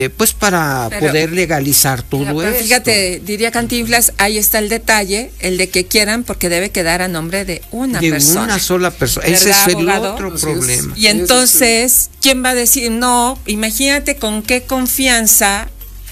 pues para poder legalizar todo pero esto. Fíjate, diría Cantinflas, ahí está el detalle, el de que quieran, porque debe quedar a nombre de una persona. De una sola persona. Ese es el otro problema. Y entonces, ¿quién va a decir no? Imagínate con qué confianza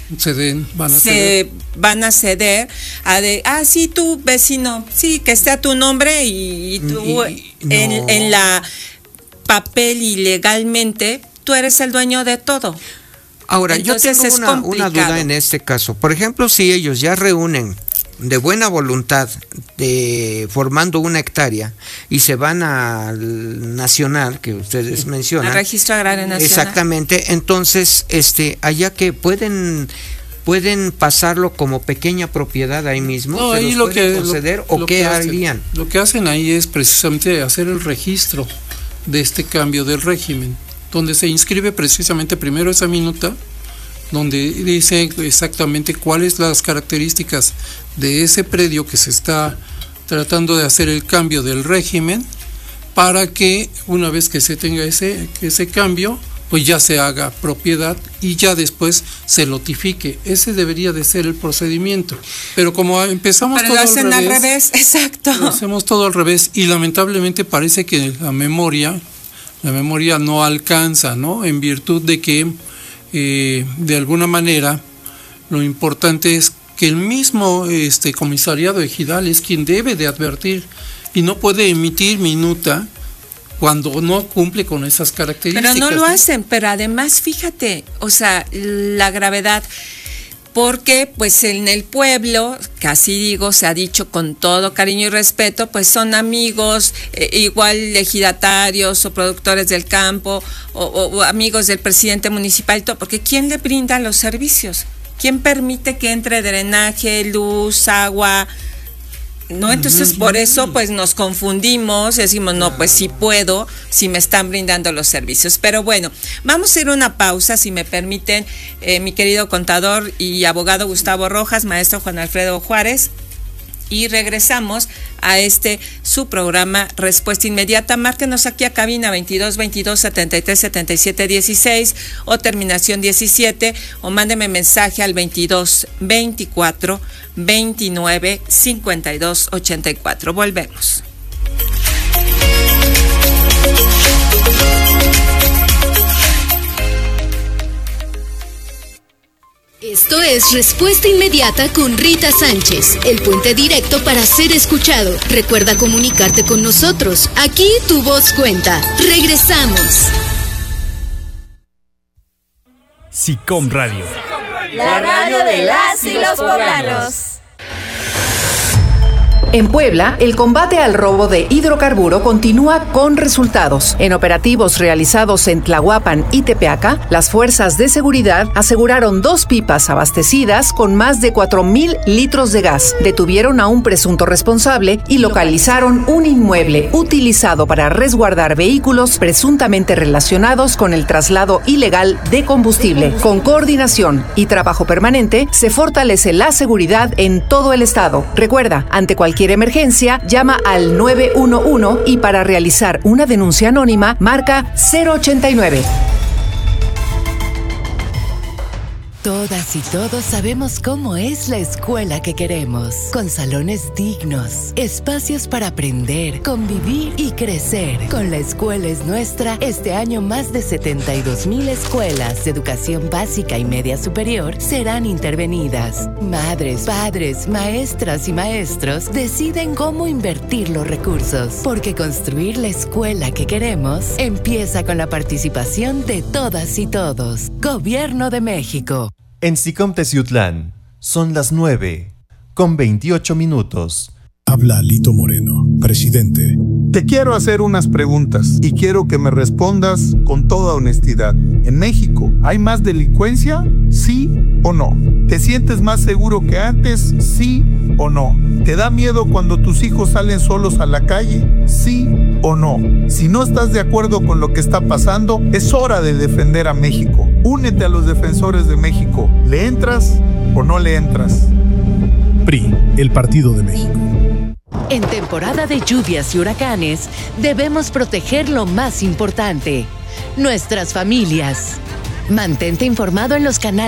van a ceder a de, sí, tú vecino, sí, que esté a tu nombre y tú en la papel y legalmente tú eres el dueño de todo. Ahora, entonces, yo tengo una duda en este caso. Por ejemplo, si ellos ya reúnen de buena voluntad formando 1 hectárea y se van al nacional que ustedes mencionan, al registro agrario nacional, exactamente, entonces allá que pueden pasarlo como pequeña propiedad ahí mismo, no, ¿se ahí los pueden conceder o qué harían? Lo que hacen ahí es precisamente hacer el registro de este cambio del régimen, donde se inscribe precisamente primero esa minuta, donde dice exactamente cuáles las características de ese predio que se está tratando de hacer el cambio del régimen, para que una vez que se tenga ese cambio, pues ya se haga propiedad y ya después se notifique. Ese debería de ser el procedimiento. Pero como empezamos todo al revés, exacto. Lo hacemos todo al revés y lamentablemente parece que la memoria no alcanza, ¿no? En virtud de que de alguna manera lo importante es que el mismo comisariado ejidal es quien debe de advertir y no puede emitir minuta cuando no cumple con esas características. Pero no lo hacen, pero además fíjate, o sea, la gravedad, porque pues en el pueblo, casi digo, se ha dicho con todo cariño y respeto, pues son amigos, igual ejidatarios o productores del campo o amigos del presidente municipal, porque ¿quién le brinda los servicios? ¿Quién permite que entre drenaje, luz, agua? ¿No? Entonces por eso pues nos confundimos, decimos no, pues sí puedo, si me están brindando los servicios. Pero bueno, vamos a ir a una pausa, si me permiten, mi querido contador y abogado Gustavo Rojas, maestro Juan Alfredo Juárez, y regresamos a su programa Respuesta Inmediata. Márquenos aquí a cabina 22-22-73-77-16 o terminación 17, o mándeme mensaje al 22-24-29-52-84. Volvemos. Esto es Respuesta Inmediata con Rita Sánchez, el puente directo para ser escuchado. Recuerda comunicarte con nosotros. Aquí tu voz cuenta. Regresamos. SICOM Radio. La radio de las y los poblanos. En Puebla, el combate al robo de hidrocarburo continúa con resultados. En operativos realizados en Tlahuapan y Tepeaca, las fuerzas de seguridad aseguraron 2 pipas abastecidas con más de 4,000 litros de gas. Detuvieron a un presunto responsable y localizaron un inmueble utilizado para resguardar vehículos presuntamente relacionados con el traslado ilegal de combustible. Con coordinación y trabajo permanente, se fortalece la seguridad en todo el estado. Recuerda, ante cualquier emergencia, llama al 911 y para realizar una denuncia anónima, marca 089. Todas y todos sabemos cómo es la escuela que queremos, con salones dignos, espacios para aprender, convivir y crecer. Con La Escuela es Nuestra, este año más de 72,000 escuelas de educación básica y media superior serán intervenidas. Madres, padres, maestras y maestros deciden cómo invertir los recursos, porque construir la escuela que queremos empieza con la participación de todas y todos. Gobierno de México. En SICOM Teciutlán, son las 9:28. Habla Lito Moreno, presidente. Te quiero hacer unas preguntas y quiero que me respondas con toda honestidad. ¿En México hay más delincuencia? ¿Sí o no? ¿Te sientes más seguro que antes? ¿Sí o no? ¿Te da miedo cuando tus hijos salen solos a la calle? ¿Sí o no? Si no estás de acuerdo con lo que está pasando, es hora de defender a México. Únete a los defensores de México. ¿Le entras o no le entras? PRI, el Partido de México. En temporada de lluvias y huracanes, debemos proteger lo más importante, nuestras familias. Mantente informado en los canales